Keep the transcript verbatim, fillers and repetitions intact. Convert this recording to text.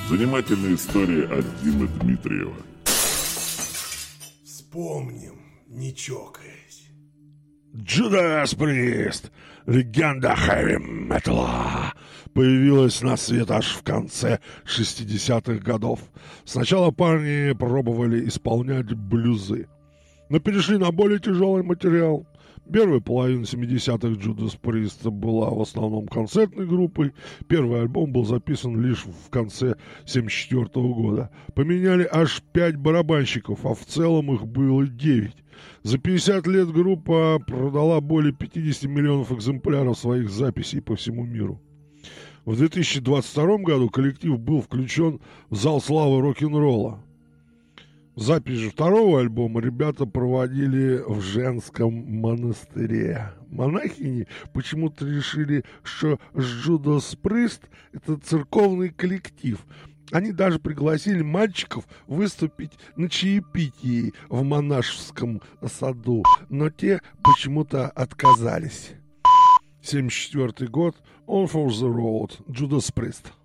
Занимательная история от Димы Дмитриева. Вспомним, не чокаясь. Judas Priest, легенда хэви-металла, появилась на свет аж в конце шестидесятых годов. Сначала парни пробовали исполнять блюзы, но перешли на более тяжелый материал. Первая половина семидесятых Judas Priest была в основном концертной группой. Первый альбом был записан лишь в конце семьдесят четвёртого года. Поменяли аж пять барабанщиков, а в целом их было девять. За пятьдесят лет группа продала более пятьдесят миллионов экземпляров своих записей по всему миру. В две тысячи двадцать втором году коллектив был включен в зал славы рок-н-ролла. Запись же второго альбома ребята проводили в женском монастыре. Монахини почему-то решили, что Judas Priest — это церковный коллектив. Они даже пригласили мальчиков выступить на чаепитии в монашеском саду, но те почему-то отказались. семьдесят четвёртый год. On for the road. Judas Priest.